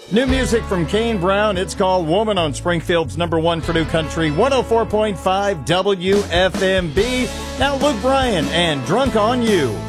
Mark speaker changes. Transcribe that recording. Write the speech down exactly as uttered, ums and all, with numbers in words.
Speaker 1: New music from Kane Brown. It's called Woman on Springfield's number one for new country, one oh four point five W F M B. Now Luke Bryan and Drunk on You.